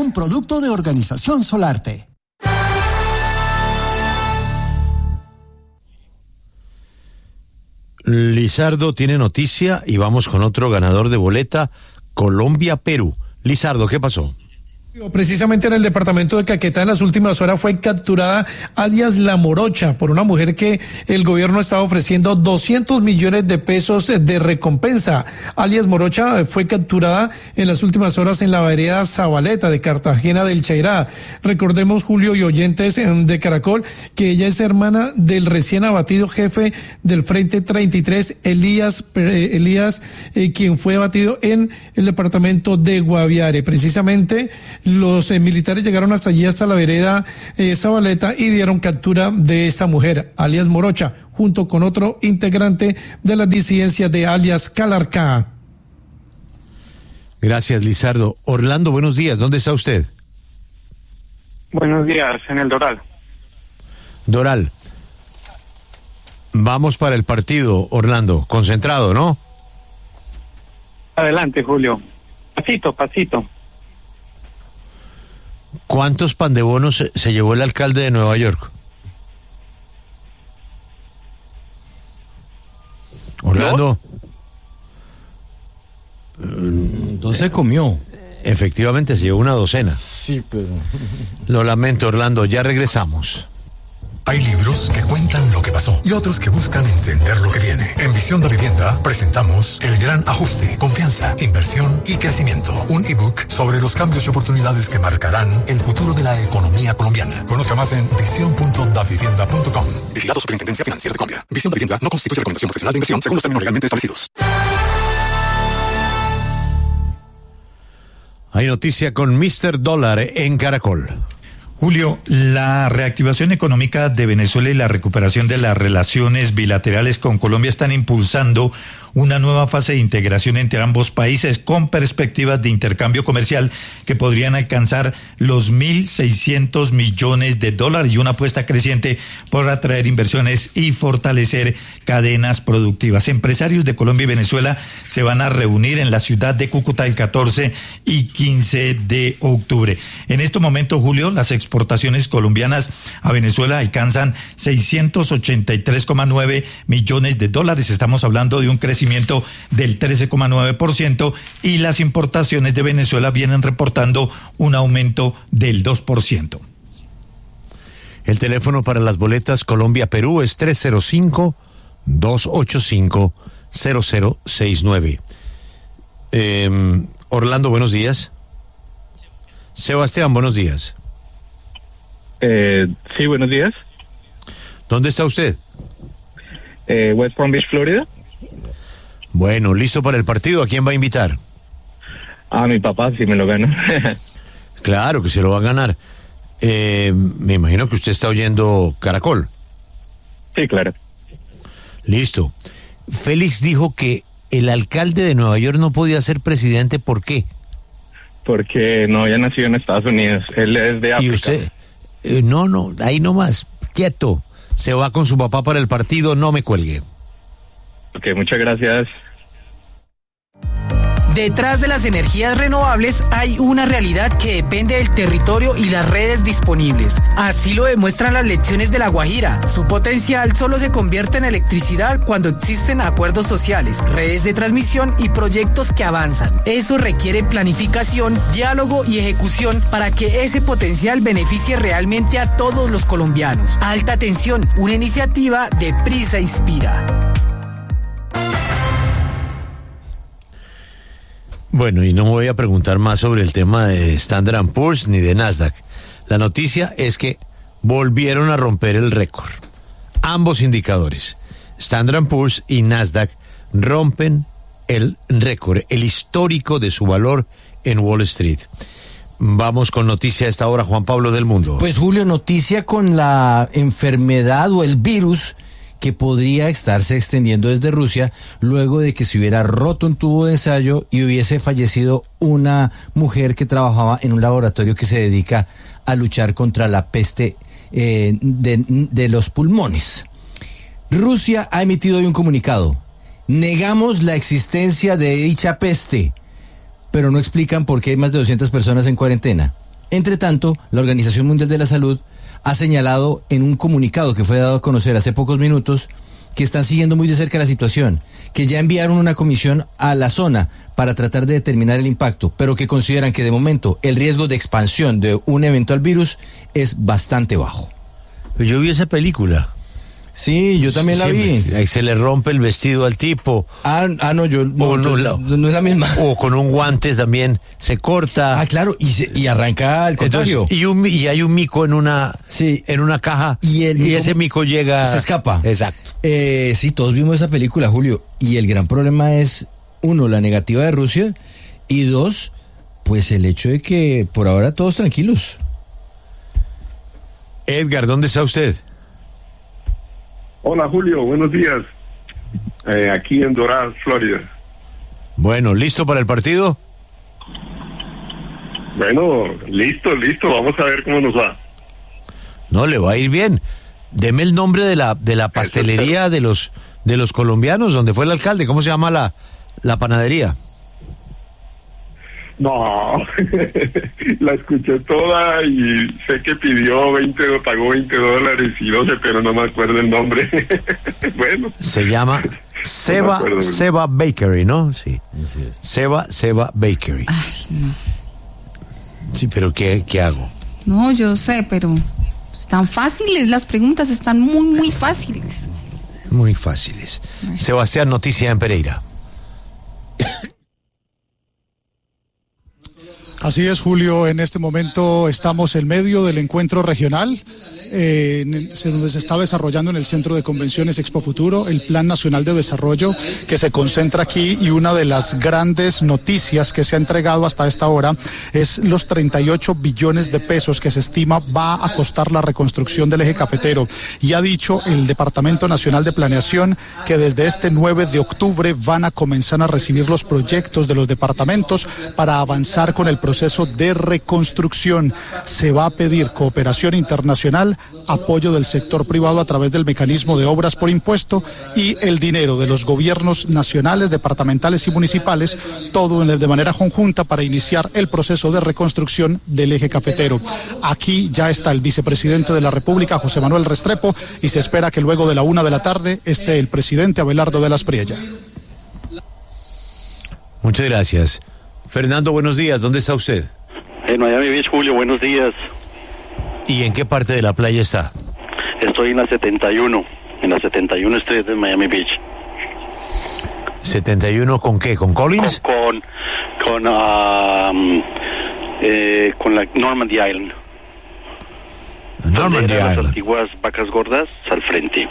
un producto de Organización Solarte. Lizardo tiene noticia y vamos con otro ganador de boleta, Colombia-Perú. Lizardo, ¿qué pasó? Precisamente en el departamento de Caquetá en las últimas horas fue capturada alias La Morocha por una mujer que el gobierno estaba ofreciendo 200 millones de pesos de recompensa. Alias Morocha fue capturada en las últimas horas en la vereda Zabaleta de Cartagena del Chairá. Recordemos, Julio y oyentes de Caracol, que ella es hermana del recién abatido jefe del Frente 33, Elías, quien fue abatido en el departamento de Guaviare. Precisamente los militares llegaron hasta allí, hasta la vereda Zabaleta, y dieron captura de esta mujer, alias Morocha, junto con otro integrante de las disidencias de alias Calarcá. Gracias, Lizardo. Orlando, buenos días. ¿Dónde está usted? Buenos días, en el Doral. Doral. Vamos para el partido, Orlando. Concentrado, ¿no? Adelante, Julio. Pasito. ¿Cuántos pan de bonos se llevó el alcalde de Nueva York? Orlando. Entonces comió. Efectivamente, se llevó una docena. Sí, pero... Lo lamento, Orlando, ya regresamos. Hay libros que cuentan lo que pasó y otros que buscan entender lo que viene. En Visión de Vivienda presentamos El Gran Ajuste, Confianza, Inversión y Crecimiento. Un ebook sobre los cambios y oportunidades que marcarán el futuro de la economía colombiana. Conozca más en visión.davivienda.com. Vigilado Superintendencia Financiera de Colombia. Visión de Vivienda no constituye recomendación profesional de inversión según los términos legalmente establecidos. Hay noticia con Mr. Dólar en Caracol. Julio, la reactivación económica de Venezuela y la recuperación de las relaciones bilaterales con Colombia están impulsando una nueva fase de integración entre ambos países con perspectivas de intercambio comercial que podrían alcanzar los 1.600 millones de dólares y una apuesta creciente por atraer inversiones y fortalecer cadenas productivas. Empresarios de Colombia y Venezuela se van a reunir en la ciudad de Cúcuta el 14 y 15 de octubre. En este momento, Julio, las exportaciones colombianas a Venezuela alcanzan 683,9 millones de dólares. Estamos hablando de un crecimiento del 13,9% y las importaciones de Venezuela vienen reportando un aumento del 2%. El teléfono para las boletas Colombia-Perú es 305-285-0069. Orlando, buenos días. Sebastián, buenos días. Sí, buenos días. ¿Dónde está usted? West Palm Beach, Florida. Bueno, listo para el partido. ¿A quién va a invitar? A mi papá, si me lo gano. Claro que se lo va a ganar. Me imagino que usted está oyendo Caracol. Sí, claro. Listo. Félix dijo que el alcalde de Nueva York no podía ser presidente. ¿Por qué? Porque no había nacido en Estados Unidos. Él es de África. ¿Y usted? No, ahí nomás. Quieto. Se va con su papá para el partido. No me cuelgue. Ok, muchas gracias. Detrás de las energías renovables hay una realidad que depende del territorio y las redes disponibles. Así lo demuestran las lecciones de La Guajira. Su potencial solo se convierte en electricidad cuando existen acuerdos sociales, redes de transmisión y proyectos que avanzan. Eso requiere planificación, diálogo y ejecución para que ese potencial beneficie realmente a todos los colombianos. Alta tensión, una iniciativa de Prisa Inspira. Bueno, y no voy a preguntar más sobre el tema de Standard & Poor's ni de Nasdaq. La noticia es que volvieron a romper el récord. Ambos indicadores, Standard & Poor's y Nasdaq, rompen el récord, el histórico de su valor en Wall Street. Vamos con noticia a esta hora, Juan Pablo del Mundo. Pues Julio, noticia con la enfermedad o el virus que podría estarse extendiendo desde Rusia luego de que se hubiera roto un tubo de ensayo y hubiese fallecido una mujer que trabajaba en un laboratorio que se dedica a luchar contra la peste de los pulmones. Rusia ha emitido hoy un comunicado. Negamos la existencia de dicha peste, pero no explican por qué hay más de 200 personas en cuarentena. Entre tanto, la Organización Mundial de la Salud ha señalado en un comunicado que fue dado a conocer hace pocos minutos que están siguiendo muy de cerca la situación, que ya enviaron una comisión a la zona para tratar de determinar el impacto, pero que consideran que de momento el riesgo de expansión de un eventual virus es bastante bajo. Yo vi esa película. Sí, yo también la vi. Ahí se le rompe el vestido al tipo. No, yo no, no es la misma. O con un guante también se corta. Claro, y arranca el contagio. Entonces, y hay un mico en una caja y ese mico llega. Se escapa. Exacto. Sí, todos vimos esa película, Julio. Y el gran problema es, 1, la negativa de Rusia, y 2, pues el hecho de que por ahora todos tranquilos. Edgar, ¿dónde está usted? Hola Julio, buenos días. Aquí en Doral, Florida. Bueno, ¿listo para el partido? Bueno, listo, vamos a ver cómo nos va. No, le va a ir bien. Deme el nombre de la pastelería de los colombianos, donde fue el alcalde. ¿Cómo se llama la panadería? No, la escuché toda y sé que pagó $20 y no sé, pero no me acuerdo el nombre. Bueno. Se llama Seba Bakery, ¿no? Sí. Seba Bakery. Ay, no. Sí, pero ¿qué hago? No, yo sé, pero están fáciles, las preguntas están muy fáciles. Muy fáciles. Sebastián, noticia en Pereira. Así es, Julio, en este momento estamos en medio del encuentro regional, donde se está desarrollando en el Centro de Convenciones Expo Futuro el Plan Nacional de Desarrollo que se concentra aquí, y una de las grandes noticias que se ha entregado hasta esta hora es los 38 billones de pesos que se estima va a costar la reconstrucción del eje cafetero. Y ha dicho el Departamento Nacional de Planeación que desde este 9 de octubre van a comenzar a recibir los proyectos de los departamentos para avanzar con el proceso de reconstrucción. Se va a pedir cooperación internacional, apoyo del sector privado a través del mecanismo de obras por impuesto y el dinero de los gobiernos nacionales, departamentales y municipales, todo de manera conjunta para iniciar el proceso de reconstrucción del eje cafetero. Aquí ya está el vicepresidente de la República, José Manuel Restrepo, y se espera que luego de la 1 de la tarde esté el presidente Abelardo de las Priella. Muchas gracias. Fernando, buenos días. ¿Dónde está usted? En Miami Beach, Julio, buenos días. ¿Y en qué parte de la playa está? Estoy en la 71. En la 71 Street de Miami Beach. ¿71 con qué? ¿Con Collins? Con la Normandy Island. Normandy Island. Las antiguas vacas gordas al frente.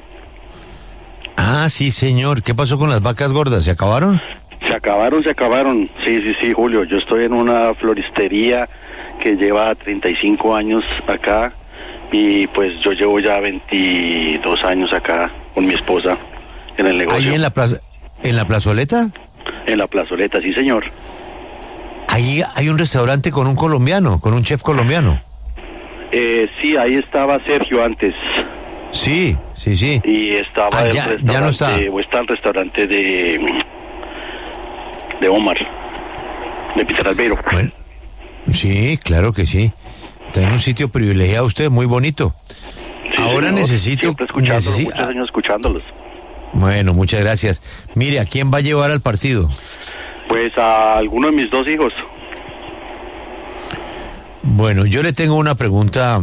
Ah, sí, señor. ¿Qué pasó con las vacas gordas? ¿Se acabaron? Se acabaron. Sí, Julio. Yo estoy en una floristería que lleva 35 años acá, y pues yo llevo ya 22 años acá con mi esposa en el negocio. ¿Ahí en la plazoleta? En la plazoleta, sí, señor. Ahí hay un restaurante con un colombiano, con un chef colombiano. Sí, ahí estaba Sergio antes. Sí. Y estaba ya no está. O está el restaurante de Omar, de Peter Albeiro. Bueno, sí, claro que sí. Está en un sitio privilegiado usted, muy bonito. Sí, ahora señor, necesito... muchos años escuchándolos. Bueno, muchas gracias. Mire, ¿a quién va a llevar al partido? Pues a alguno de mis 2 hijos. Bueno, yo le tengo una pregunta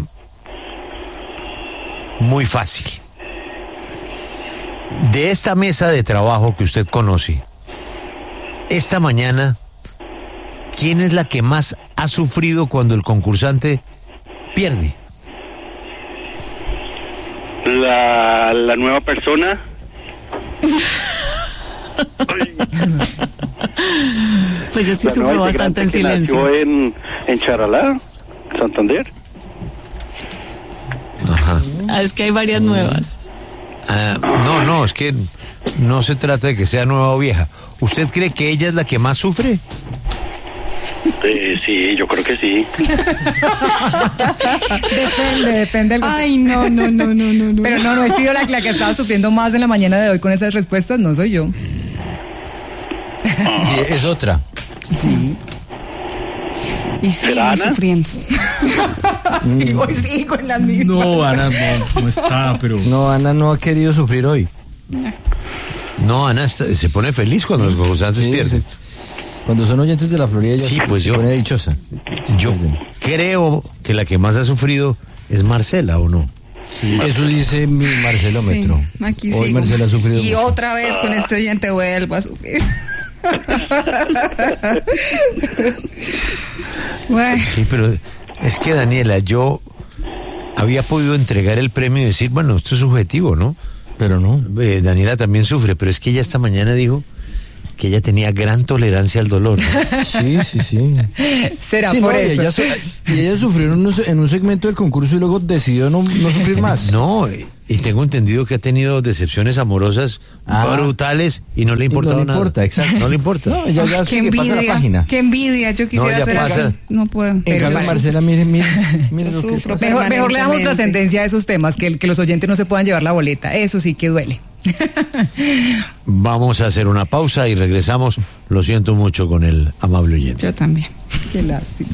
muy fácil. De esta mesa de trabajo que usted conoce, esta mañana, ¿quién es la que más ha sufrido cuando el concursante pierde? La nueva persona. Pues yo sí sufro bastante en silencio. Nació en Charalá, Santander. Ajá. Es que hay varias nuevas. No, es que no se trata de que sea nueva o vieja. ¿Usted cree que ella es la que más sufre? Sí, yo creo que sí. Depende del... Ay, no. Pero no he sido la que estaba sufriendo más en la mañana de hoy con esas respuestas, no soy yo. Sí, es otra. Sí. Y siguen sufriendo. Y hoy sigo en la misma. No, Ana no está, pero... No, Ana no ha querido sufrir hoy. No, Ana se pone feliz cuando los concursantes pierden. Exacto. Cuando son oyentes de la Florida, ella se pone dichosa. Yo creo que la que más ha sufrido es Marcela, ¿o no? Sí. Eso dice mi Marcelómetro. Sí, aquí hoy sigo. Marcela ha sufrido y mucho. otra vez con este oyente vuelvo a sufrir. Bueno. Sí, pero es que, Daniela, yo había podido entregar el premio y decir, bueno, esto es subjetivo, ¿no? Pero no. Daniela también sufre, pero es que ella esta mañana dijo que ella tenía gran tolerancia al dolor, ¿no? Sí. Será sí, por no, eso. Ella sufrió en un segmento del concurso y luego decidió no sufrir más. No, y tengo entendido que ha tenido decepciones amorosas brutales y no le importaba nada. No le importa, exacto. No le importa. No, ya Qué sigue, pasa la envidia, página. qué envidia, yo quisiera hacer eso. No puedo. En cambio, Marcela, mire lo que sufro Mejor le damos trascendencia a esos temas, que los oyentes no se puedan llevar la boleta. Eso sí que duele. Vamos a hacer una pausa y regresamos. Lo siento mucho con el amable oyente. Yo también. Qué lástima.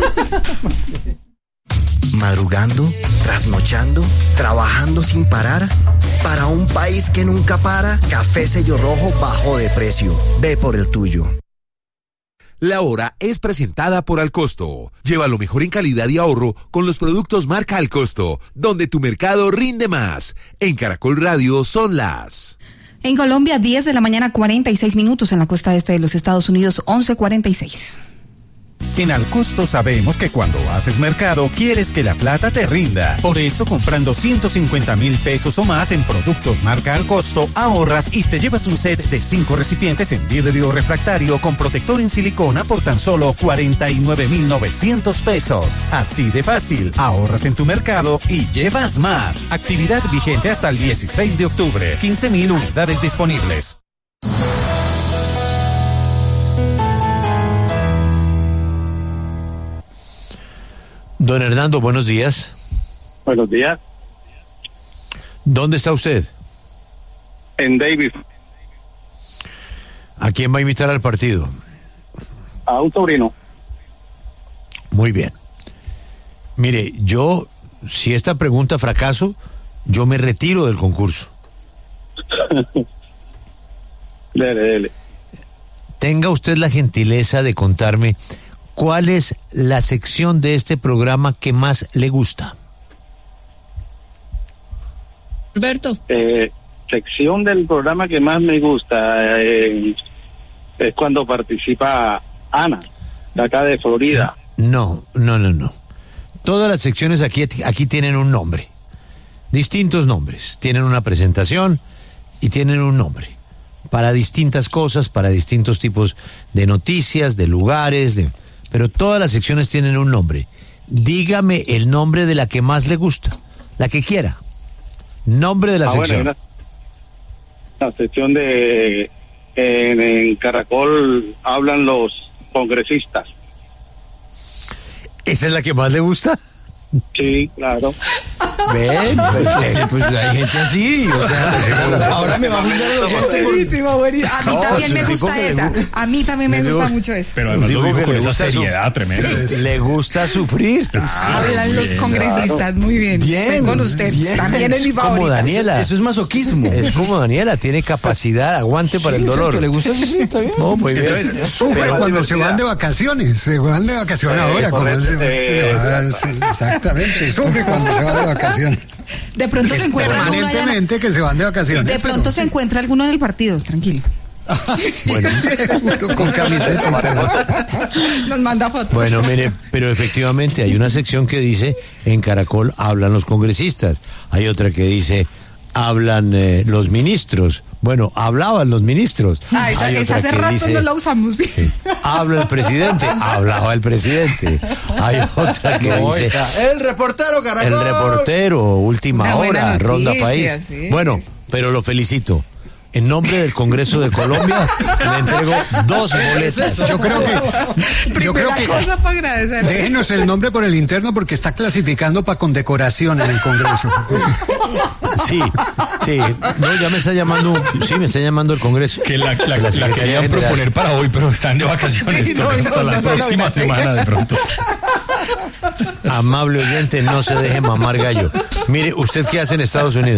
Madrugando, trasnochando, trabajando sin parar. Para un país que nunca para, Café Sello Rojo bajó de precio. Ve por el tuyo. La hora es presentada por Alcosto. Lleva lo mejor en calidad y ahorro con los productos marca Alcosto, donde tu mercado rinde más. En Caracol Radio son las... En Colombia, 10 de la mañana, 46 minutos. En la costa este de los Estados Unidos, 11:46. En Alcosto sabemos que cuando haces mercado quieres que la plata te rinda. Por eso, comprando 150,000 pesos o más en productos marca Alcosto, ahorras y te llevas un set de 5 recipientes en vidrio refractario con protector en silicona por tan solo 49,900 pesos. Así de fácil, ahorras en tu mercado y llevas más. Actividad vigente hasta el 16 de octubre. 15,000 unidades disponibles. Don Hernando, buenos días. Buenos días. ¿Dónde está usted? En Davis. ¿A quién va a invitar al partido? A un sobrino. Muy bien. Mire, si esta pregunta fracaso, yo me retiro del concurso. Dele. Tenga usted la gentileza de contarme cuál es la sección de este programa que más le gusta. Alberto. Sección del programa que más me gusta es cuando participa Ana, de acá de Florida. No. Todas las secciones aquí tienen un nombre. Distintos nombres. Tienen una presentación y tienen un nombre. Para distintas cosas, para distintos tipos de noticias, de lugares, pero todas las secciones tienen un nombre. Dígame el nombre de la que más le gusta, la que quiera. Nombre de la sección. Bueno, la sección de en Caracol hablan los congresistas. ¿Esa es la que más le gusta? Sí, claro. Ven, pues hay gente así, o sea, ahora me va a gustar el oyente. Buenísimo. A mí también me gusta esa. A mí también me gusta mucho eso. Pero además lo digo con esa seriedad tremenda. Le gusta sufrir. Hablan los congresistas, muy bien. Bien con usted. También es mi favorita. Como Daniela. Eso es masoquismo. Es como Daniela, tiene capacidad, aguante para el dolor. ¿Le gusta sufrir? Está bien. No, muy bien. Entonces, sufre cuando se van de vacaciones. Se van de vacaciones ahora. Exactamente. Sufre cuando se van de vacaciones. De pronto se encuentra permanentemente que se van de vacaciones. De pronto se encuentra alguno en el partido, tranquilo. Bueno, con camiseta. Nos manda fotos. Bueno, mire, pero efectivamente hay una sección que dice en Caracol hablan los congresistas. Hay otra que dice hablan los ministros. Bueno, hablaban los ministros. Esa hace rato dice, no la usamos. Sí, habla el presidente, hablaba el presidente. Hay otra que dice el reportero Caracol. El reportero, última hora, noticia, Ronda País. Sí. Bueno, pero lo felicito. en nombre del Congreso de Colombia, le entrego 2 boletas. Yo creo que cosa para agradecer. déjenos el nombre por el interno porque está clasificando para condecoración en el Congreso. Sí. No, ya me está llamando, me está llamando el Congreso. Que la querían proponer para hoy, pero están de vacaciones. Hasta la próxima semana de pronto. Amable oyente, no se deje mamar gallo. Mire, ¿usted qué hace en Estados Unidos?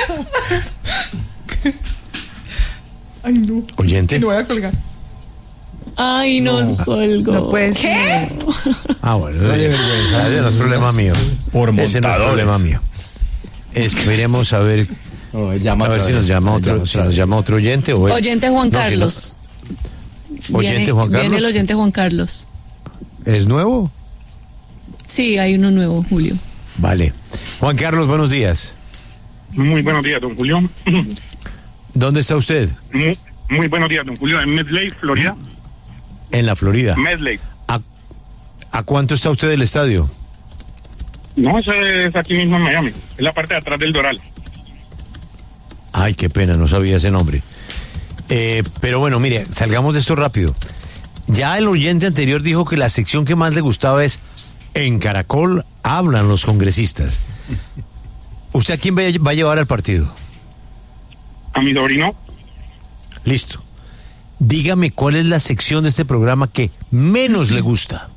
Ay, no. ¿Oyente? No voy a colgar. Ay, nos colgó. No puede ser. Bueno, no es problema mío. Ese no es problema mío. Esperemos a ver, si nos llama otro oyente. Oyente Juan Carlos. Oyente Juan Carlos. Viene el oyente Juan Carlos. ¿Es nuevo? Sí, hay uno nuevo, Julio. Vale. Juan Carlos, buenos días. Muy buenos días, don Julio. ¿Dónde está usted? Muy buenos días, don Julio. En Medley, Florida. En la Florida. Medley. ¿A cuánto está usted del estadio? No, eso es aquí mismo en Miami. Es la parte de atrás del Doral. Ay, qué pena, no sabía ese nombre. Pero bueno, mire, salgamos de esto rápido. Ya el oyente anterior dijo que la sección que más le gustaba es En Caracol hablan los congresistas. ¿Usted a quién va a llevar al partido? A mi sobrino. Listo. Dígame cuál es la sección de este programa que menos le gusta.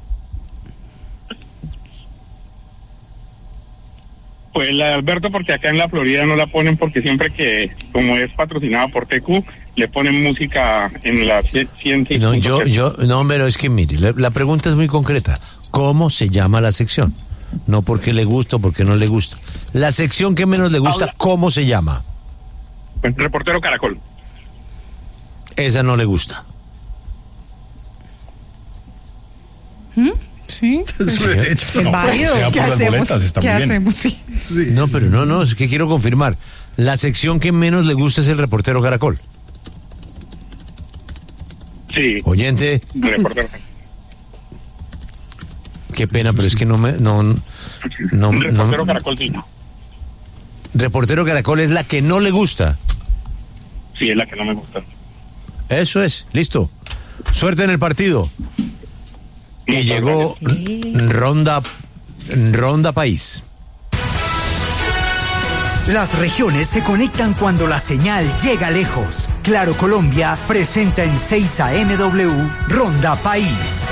Pues la de Alberto, porque acá en la Florida no la ponen porque siempre que, como es patrocinada por TQ, le ponen música en la ciencia. No, pero es que mire, la pregunta es muy concreta. ¿Cómo se llama la sección? No porque le gusta o porque no le gusta. La sección que menos le gusta, ¿cómo se llama? Pues Reportero Caracol. Esa no le gusta. Sí. Es válido. ¿Qué hacemos? Sí. No, pero no, es que quiero confirmar. La sección que menos le gusta es el Reportero Caracol. Sí. Oyente. Reportero. Qué pena, pero es que Reportero Caracol, sí. Reportero Caracol es la que no le gusta. Sí, es la que no me gusta. Eso es, listo. Suerte en el partido. Y llegó Ronda País. Las regiones se conectan cuando la señal llega lejos. Claro Colombia presenta en 6 AMW Ronda País.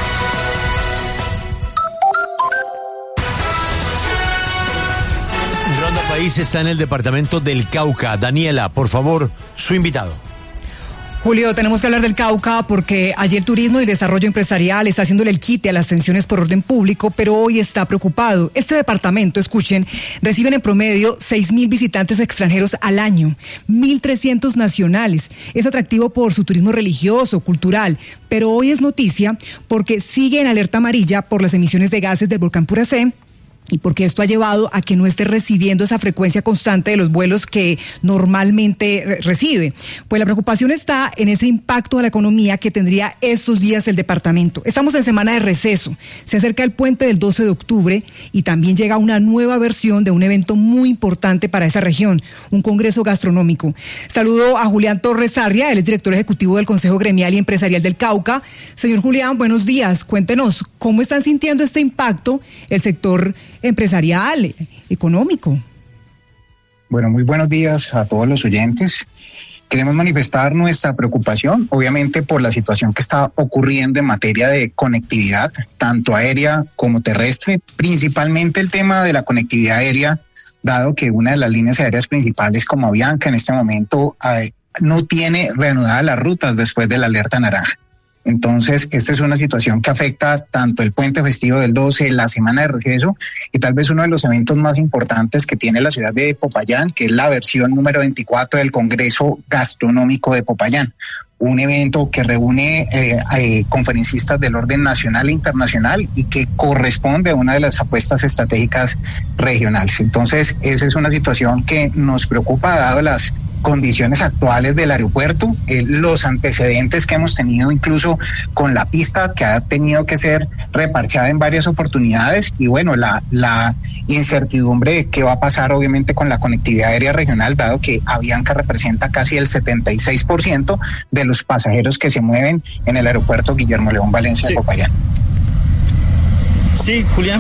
Ronda País está en el departamento del Cauca. Daniela, por favor, su invitado. Julio, tenemos que hablar del Cauca porque ayer Turismo y Desarrollo Empresarial está haciéndole el quite a las sanciones por orden público, pero hoy está preocupado. Este departamento, escuchen, reciben en promedio 6.000 visitantes extranjeros al año, 1.300 nacionales. Es atractivo por su turismo religioso, cultural, pero hoy es noticia porque sigue en alerta amarilla por las emisiones de gases del volcán Puracé. Y porque esto ha llevado a que no esté recibiendo esa frecuencia constante de los vuelos que normalmente recibe. Pues la preocupación está en ese impacto a la economía que tendría estos días el departamento. Estamos en semana de receso. Se acerca el puente del 12 de octubre y también llega una nueva versión de un evento muy importante para esa región, un congreso gastronómico. Saludo a Julián Torres Sarria, él es director ejecutivo del Consejo Gremial y Empresarial del Cauca. Señor Julián, buenos días. Cuéntenos, ¿cómo están sintiendo este impacto el sector empresarial, económico? Bueno, muy buenos días a todos los oyentes. Queremos manifestar nuestra preocupación, obviamente, por la situación que está ocurriendo en materia de conectividad, tanto aérea como terrestre, principalmente el tema de la conectividad aérea, dado que una de las líneas aéreas principales como Avianca en este momento no tiene reanudadas las rutas después de la alerta naranja. Entonces, esta es una situación que afecta tanto el puente festivo del 12, la semana de receso y tal vez uno de los eventos más importantes que tiene la ciudad de Popayán, que es la versión número 24 del Congreso Gastronómico de Popayán. Un evento que reúne conferencistas del orden nacional e internacional y que corresponde a una de las apuestas estratégicas regionales. Entonces, esa es una situación que nos preocupa dado las condiciones actuales del aeropuerto, los antecedentes que hemos tenido incluso con la pista que ha tenido que ser reparchada en varias oportunidades y bueno, la incertidumbre de qué va a pasar obviamente con la conectividad aérea regional, dado que Avianca representa casi el 76% de los pasajeros que se mueven en el aeropuerto Guillermo León Valencia de Popayán. Sí, Julián.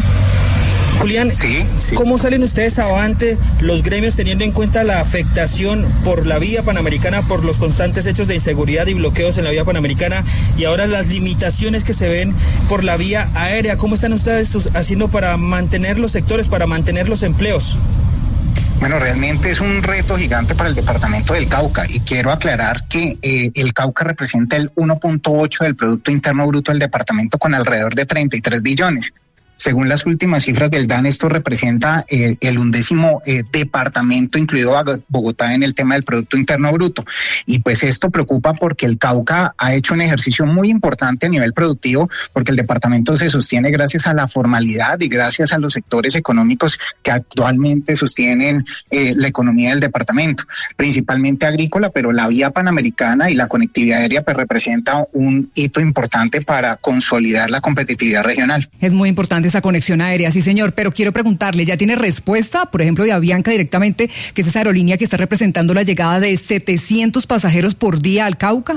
Sí. ¿Cómo salen ustedes avante los gremios teniendo en cuenta la afectación por la vía panamericana, por los constantes hechos de inseguridad y bloqueos en la vía panamericana y ahora las limitaciones que se ven por la vía aérea? ¿Cómo están ustedes haciendo para mantener los sectores, para mantener los empleos? Bueno, realmente es un reto gigante para el departamento del Cauca y quiero aclarar que el Cauca representa el 1.8 del Producto Interno Bruto del departamento con alrededor de 33 billones. Según las últimas cifras del DAN, esto representa el 11º departamento, incluido Bogotá, en el tema del Producto Interno Bruto. Y pues esto preocupa porque el Cauca ha hecho un ejercicio muy importante a nivel productivo, porque el departamento se sostiene gracias a la formalidad y gracias a los sectores económicos que actualmente sostienen la economía del departamento, principalmente agrícola, pero la vía panamericana y la conectividad aérea pues representa un hito importante para consolidar la competitividad regional. Es muy importante esa conexión aérea, sí señor, pero quiero preguntarle, ¿ya tiene respuesta, por ejemplo, de Avianca directamente, que es esa aerolínea que está representando la llegada de 700 pasajeros por día al Cauca?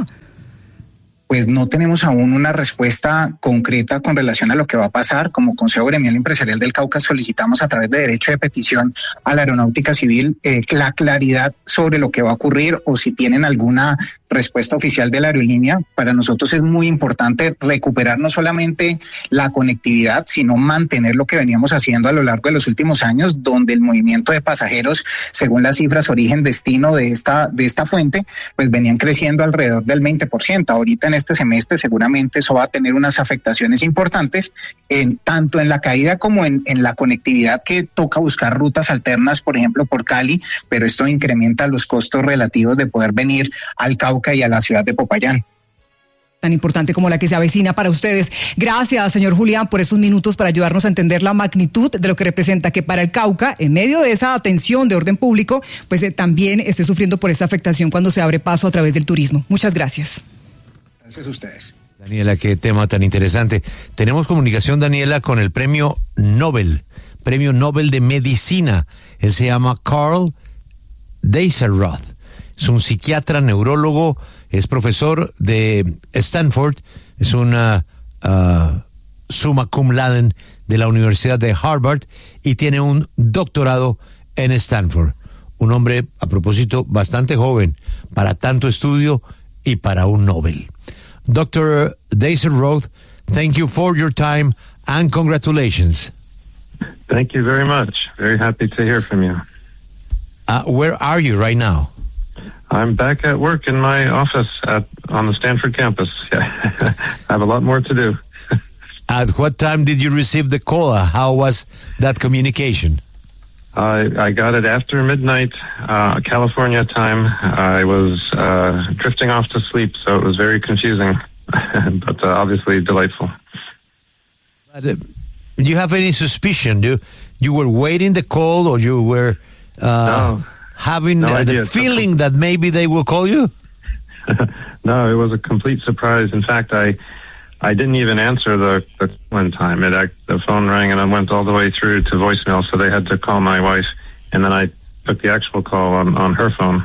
Pues no tenemos aún una respuesta concreta con relación a lo que va a pasar. Como Consejo Gremial Empresarial del Cauca solicitamos a través de derecho de petición a la Aeronáutica Civil la claridad sobre lo que va a ocurrir o si tienen alguna respuesta oficial de la aerolínea. Para nosotros es muy importante recuperar no solamente la conectividad, sino mantener lo que veníamos haciendo a lo largo de los últimos años, donde el movimiento de pasajeros, según las cifras origen-destino de esta fuente, pues venían creciendo alrededor del 20%. Ahorita en este semestre seguramente eso va a tener unas afectaciones importantes, tanto en la caída como en la conectividad, que toca buscar rutas alternas, por ejemplo por Cali, pero esto incrementa los costos relativos de poder venir al Cauca y a la ciudad de Popayán. Tan importante como la que se avecina para ustedes. Gracias, señor Julián, por estos minutos para ayudarnos a entender la magnitud de lo que representa que para el Cauca, en medio de esa atención de orden público, pues también esté sufriendo por esta afectación cuando se abre paso a través del turismo. Muchas gracias. Gracias a ustedes. Daniela, qué tema tan interesante. Tenemos comunicación, Daniela, con el Premio Nobel de Medicina. Él se llama Karl Deisseroth. Es un psiquiatra, neurólogo, es profesor de Stanford, es una summa cum laude de la Universidad de Harvard y tiene un doctorado en Stanford. Un hombre, a propósito, bastante joven para tanto estudio y para un Nobel. Dr. Deisseroth, thank you for your time and congratulations. Thank you very much. Very happy to hear from you. Where are you right now? I'm back at work in my office on the Stanford campus. I have a lot more to do. At what time did you receive the call? How was that communication? I got it after midnight, California time. I was drifting off to sleep, so it was very confusing, but obviously delightful. But, do you have any suspicion? You were waiting the call, or you were having the feeling that maybe they will call you? No, it was a complete surprise. In fact, I didn't even answer the one time. The phone rang and I went all the way through to voicemail, so they had to call my wife, and then I took the actual call on her phone.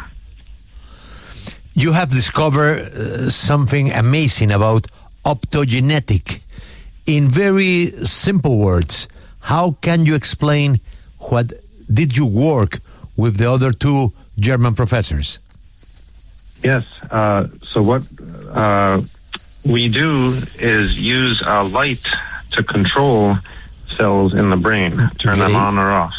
You have discovered something amazing about optogenetic. In very simple words, how can you explain what did you work with the other two German professors? Yes. So what we do is use light to control cells in the brain, turn them on or off.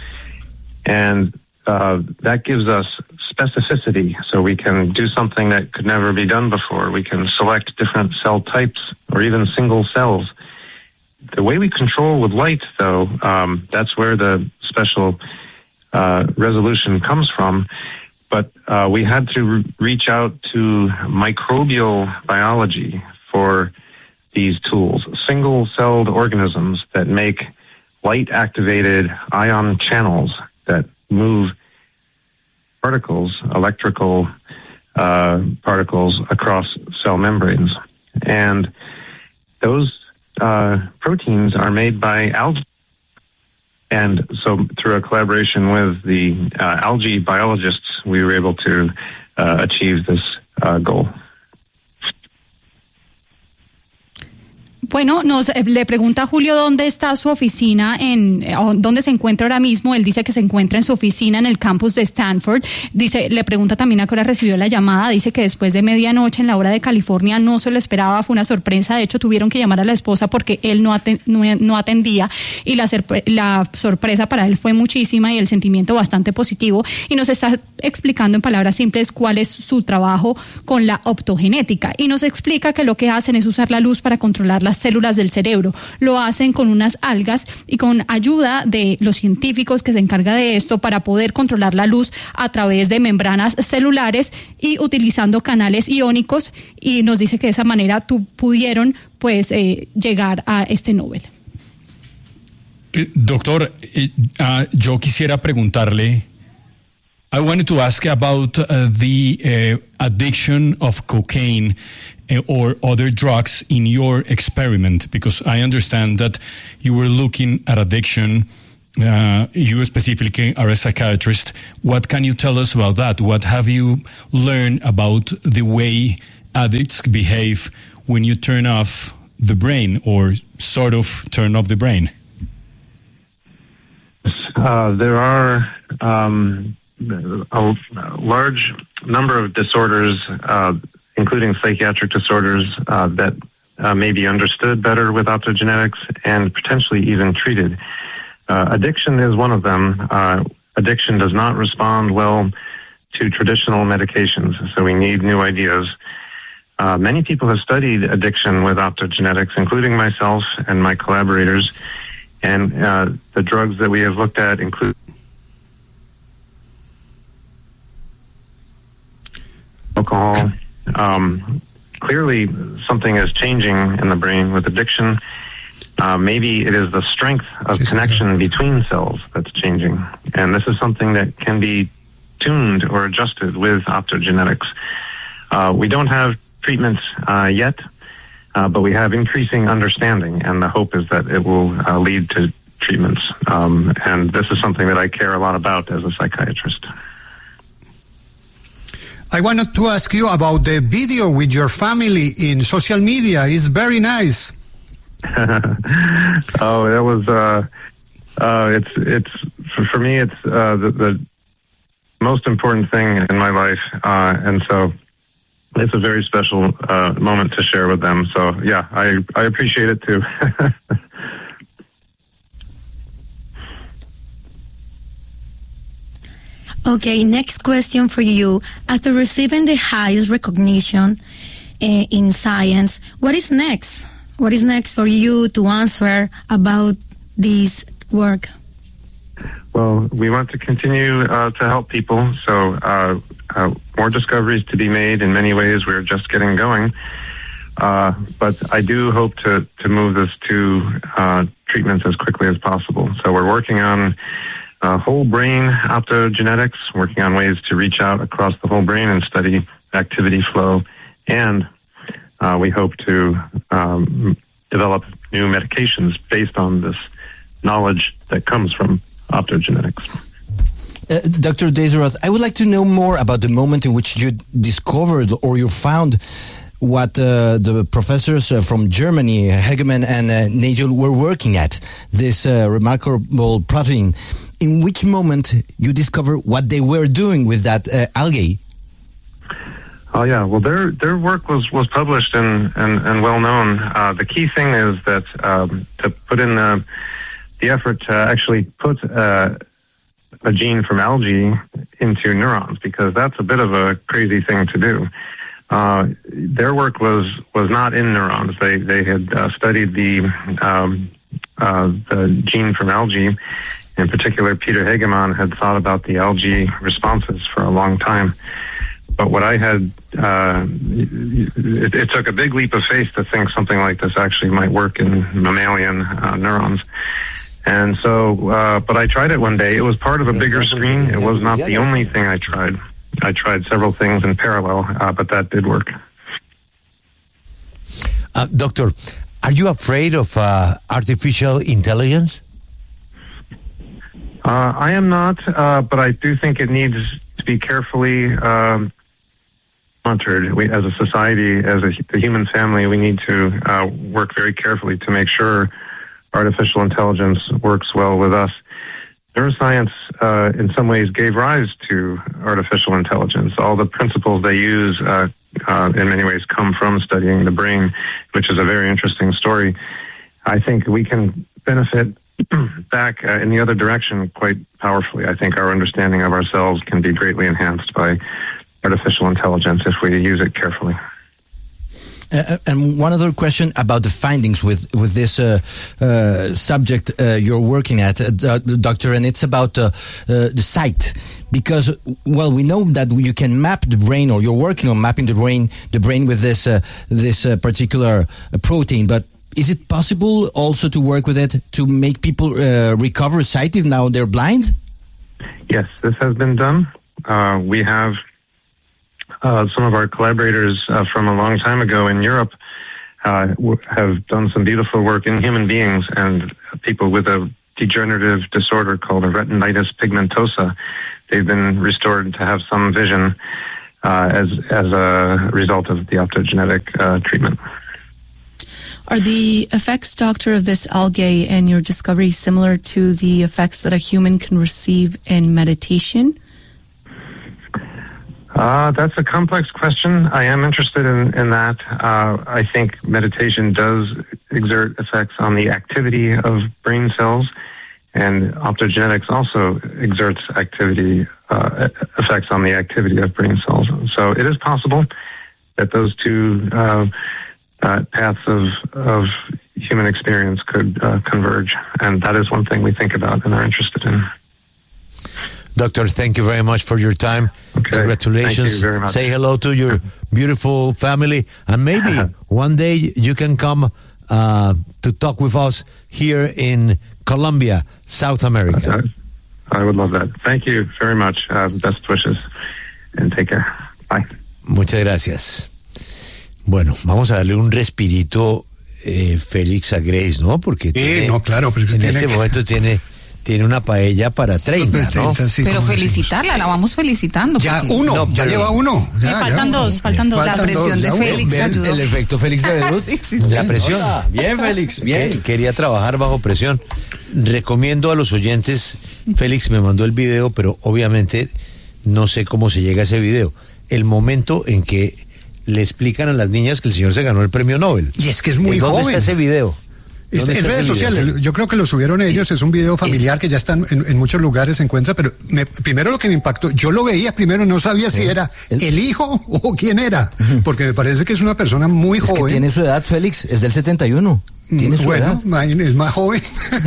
And that gives us specificity, so we can do something that could never be done before. We can select different cell types or even single cells. The way we control with light, though, that's where the special resolution comes from. But we had to reach out to microbial biology for these tools, single-celled organisms that make light-activated ion channels that move particles, electrical particles across cell membranes. And those proteins are made by algae. And so through a collaboration with the algae biologists, we were able to achieve this goal. Bueno, le pregunta a Julio dónde está su oficina, dónde se encuentra ahora mismo. Él dice que se encuentra en su oficina en el campus de Stanford. Le pregunta también a qué hora recibió la llamada. Dice que después de medianoche en la hora de California no se lo esperaba, fue una sorpresa. De hecho, tuvieron que llamar a la esposa porque él no atendía, y la sorpresa para él fue muchísima y el sentimiento bastante positivo. Y nos está explicando en palabras simples cuál es su trabajo con la optogenética. Y nos explica que lo que hacen es usar la luz para controlar las células del cerebro. Lo hacen con unas algas y con ayuda de los científicos que se encargan de esto para poder controlar la luz a través de membranas celulares y utilizando canales iónicos, y nos dice que de esa manera pudieron llegar a este Nobel. Doctor, yo quisiera preguntarle, I wanted to ask about the addiction of cocaine or other drugs in your experiment, because I understand that you were looking at addiction. You specifically are a psychiatrist. What can you tell us about that? What have you learned about the way addicts behave when you turn off the brain, or sort of turn off the brain? There are a large number of disorders, including psychiatric disorders, that may be understood better with optogenetics and potentially even treated. Addiction is one of them. Addiction does not respond well to traditional medications, so we need new ideas. Many people have studied addiction with optogenetics, including myself and my collaborators, and the drugs that we have looked at include alcohol. Clearly, something is changing in the brain with addiction. Maybe it is the strength of connection between cells that's changing. And this is something that can be tuned or adjusted with optogenetics. We don't have treatments yet, but we have increasing understanding, and the hope is that it will lead to treatments. And this is something that I care a lot about as a psychiatrist. I wanted to ask you about the video with your family in social media. It's very nice. Oh, that was it's for me. It's the most important thing in my life, and so it's a very special moment to share with them. So yeah, I appreciate it too. Okay, next question for you. After receiving the highest recognition in science, what is next? What is next for you to answer about this work? Well, we want to continue to help people. So more discoveries to be made. In many ways, we're just getting going. But I do hope to move this to treatments as quickly as possible. So we're working on whole brain optogenetics, working on ways to reach out across the whole brain and study activity flow. And we hope to develop new medications based on this knowledge that comes from optogenetics. Dr. Deiserath, I would like to know more about the moment in which you discovered or you found what the professors from Germany, Hegemann and Nagel, were working at, this remarkable protein. In which moment you discovered what they were doing with that algae? Oh yeah, well their work was published and well known. The key thing is that to put in the effort to actually put a gene from algae into neurons, because that's a bit of a crazy thing to do. Their work was not in neurons. They had studied the gene from algae. In particular, Peter Hegemann had thought about the algae responses for a long time. But what I had, it took a big leap of faith to think something like this actually might work in mammalian neurons. And so, but I tried it one day. It was part of a bigger screen. It was not the only thing I tried. I tried several things in parallel, but that did work. Doctor, are you afraid of artificial intelligence? I am not, but I do think it needs to be carefully monitored. We, as a society, as the human family, we need to work very carefully to make sure artificial intelligence works well with us. Neuroscience, in some ways, gave rise to artificial intelligence. All the principles they use, in many ways, come from studying the brain, which is a very interesting story. I think we can benefit back in the other direction quite powerfully. I think our understanding of ourselves can be greatly enhanced by artificial intelligence if we use it carefully. And one other question about the findings with this subject you're working at, Doctor, and it's about the sight. Because, well, we know that you can map the brain, or you're working on mapping the brain with this particular protein. But is it possible also to work with it to make people recover sight if now they're blind? Yes, this has been done. We have some of our collaborators from a long time ago in Europe have done some beautiful work in human beings and people with a degenerative disorder called a retinitis pigmentosa. They've been restored to have some vision as a result of the optogenetic treatment. Are the effects, Doctor, of this algae and your discovery similar to the effects that a human can receive in meditation? That's a complex question. I am interested in that. I think meditation does exert effects on the activity of brain cells, and optogenetics also exerts effects on the activity of brain cells. So it is possible that those two paths of human experience could converge, and that is one thing we think about and are interested in. Doctor, thank you very much for your time. Okay. Congratulations. Thank you very much. Say hello to your beautiful family, and maybe one day you can come to talk with us here in Colombia, South America. I would love that. Thank you very much. Best wishes, and take care. Bye. Muchas gracias. Bueno, vamos a darle un respirito, Félix, a Grace, ¿no? Porque no, claro, pero en este momento tiene una paella para 30, ¿no? Sí, pero felicitarla, la vamos felicitando. Ya porque... uno, ya lleva uno. Ya, faltan dos. La presión de Félix ayudó. El efecto Félix de Bedut. Sí. La presión. Hola. Bien, Félix, bien. Quería trabajar bajo presión. Recomiendo a los oyentes, Félix me mandó el video, pero obviamente no sé cómo se llega a ese video. El momento en que le explican a las niñas que el señor se ganó el premio Nobel. Y es que es muy joven. ¿Dónde está ese video? En redes sociales, yo creo que lo subieron ellos, es un video familiar que ya está en muchos lugares, se encuentra, pero primero lo que me impactó, yo lo veía primero, no sabía si era el hijo o quién era, porque me parece que es una persona muy joven. Que tiene su edad, Félix, es del 71. ¿Tiene su edad? Es más joven,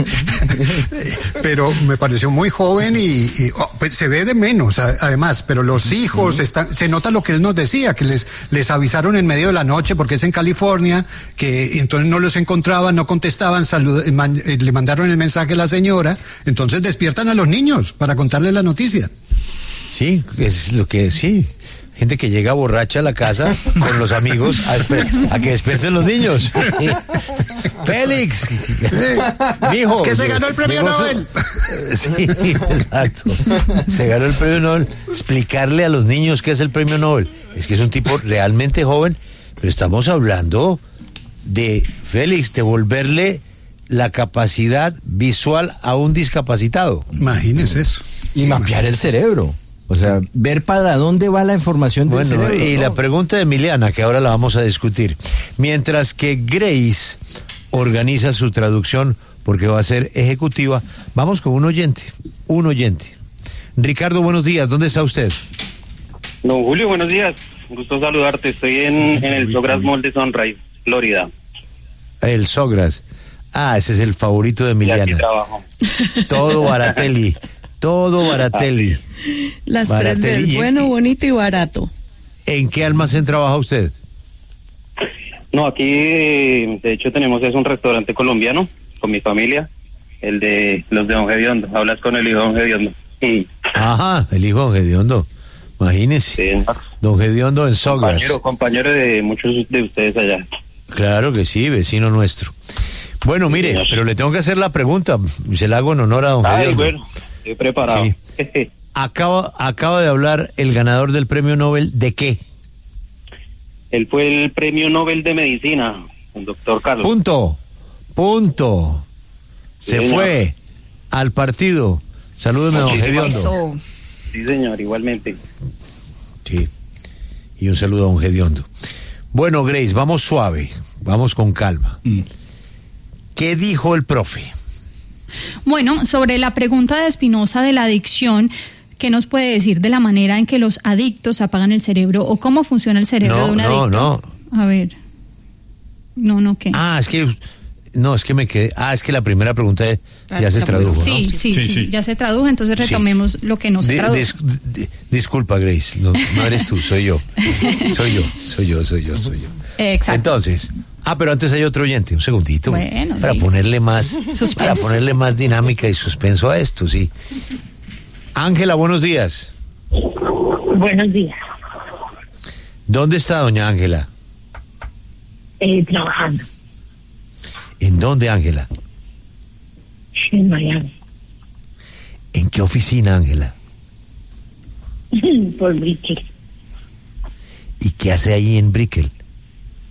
pero me pareció muy joven y pues se ve de menos, además, pero los hijos, se nota lo que él nos decía, que les avisaron en medio de la noche, porque es en California, que entonces no los encontraban, no contestaban, le mandaron el mensaje a la señora, entonces despiertan a los niños para contarles la noticia. Sí, es lo que sí. Gente que llega borracha a la casa con los amigos a que despierten los niños. Félix, mijo, que se ganó el premio Nobel. Sí, exacto. Se ganó el premio Nobel. Explicarle a los niños qué es el premio Nobel. Es que es un tipo realmente joven, pero estamos hablando de, Félix, devolverle la capacidad visual a un discapacitado. Imagínese eso. Y mapear el cerebro. O sea, ver para dónde va la información del cerebro. Y la pregunta de Emiliana, que ahora la vamos a discutir. Mientras que Grace organiza su traducción, porque va a ser ejecutiva, vamos con un oyente. Ricardo, buenos días, ¿dónde está usted? Don Julio, buenos días. Un gusto saludarte. Estoy en el Sogras Mall de Sunrise, Florida. El Sogras. Ese es el favorito de Emiliana. Y aquí trabajo. Todo Baratelli. Las tres veces, bueno, bonito y barato. ¿En qué almacén trabaja usted? No, aquí de hecho tenemos un restaurante colombiano con mi familia el de los de Don Gediondo. Hablas con el hijo de Don Gediondo. Sí. Ajá, el hijo de Don Gediondo. Imagínese. Sí. Don Gediondo en Sogras. Compañero de muchos de ustedes allá. Claro que sí, vecino nuestro. Bueno, mire, pero le tengo que hacer la pregunta. Se la hago en honor a Don Gediondo. Bueno, estoy preparado. Sí. Acaba de hablar el ganador del premio Nobel, ¿de qué? Él fue el premio Nobel de Medicina, el doctor Carlos. Punto. Se fue al partido. Salúdeme, Don Gediondo. Sí, señor, igualmente. Sí. Y un saludo a Don Gediondo. Bueno, Grace, vamos suave, vamos con calma. ¿Qué dijo el profe? Bueno, sobre la pregunta de Espinosa de la adicción, ¿qué nos puede decir de la manera en que los adictos apagan el cerebro o cómo funciona el cerebro de un adicto? No. A ver. No, ¿qué? Es que me quedé. Es que la primera pregunta ya se tradujo, sí, ¿no? Sí, ya se tradujo, entonces retomemos lo que no se tradujo. Disculpa, Grace, no eres tú, soy yo. Soy yo. Exacto. Entonces, pero antes hay otro oyente, un segundito. Bueno, para ponerle más dinámica y suspenso a esto, sí. Ángela, buenos días. Buenos días. ¿Dónde está doña Ángela? Trabajando. ¿En dónde, Ángela? En Miami. ¿En qué oficina, Ángela? Por Brickell. ¿Y qué hace ahí en Brickell?